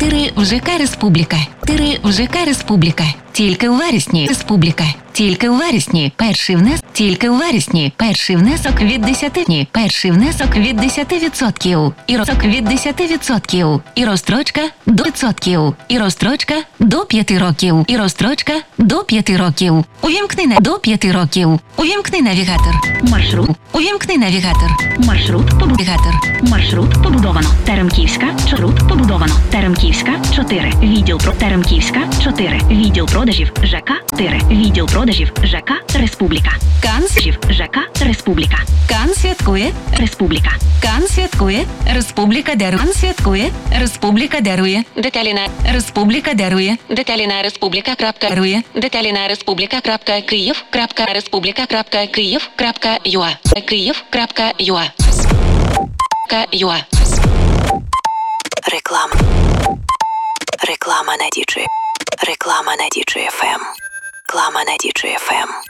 Тири в ЖК Республіка. Тири в ЖК Республіка. Тільки у вересні. Республіка. Тільки у вересні. Перший внесок. Тільки у вересні. Перший внесок від 10 днів. Перший внесок від 10%. І розстрочка від 10%. І розстрочка до 5%. І розстрочка до 5 років. І розстрочка до 5 років. Увімкни до 5 років. Увімкни навігатор. Маршрут. Увімкни навігатор. Маршрут побудовано. Маршрут побудовано. Теремківська. Маршрут побудовано. Теремківська 4. Відділ про Теремківська 4. Відділ продажів ЖК 4. Відділ продажів ЖК Республіка. ЖК Республіка. Кан святкує. Республіка. Кан святкує. Республіка дарує. Кан святкує. Республіка дарує. Деталі на Республіка дарує. Деталі на Республіка. Дарує. Деталі на Республіка. Київ. Республіка. Київ.юа. Київ.юа. Юа. Реклама. Реклама на DJ. Реклама на DJ FM. Реклама на DJ FM.